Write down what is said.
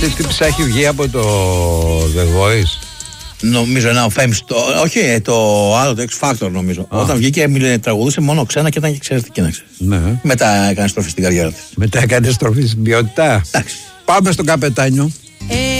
αυτή τι ψάχη βγει από το The Voice. Νομίζω ένα όχι το άλλο, το X Factor νομίζω. Όταν βγήκε τραγουδούσε μόνο ξένα και ήταν και εξαιρετική να ξέρεις. Ναι. Μετά έκανε στροφή στην καριέρα της. Μετά έκανε στροφή στην ποιότητα. Εντάξει. Πάμε στον καπετάνιο.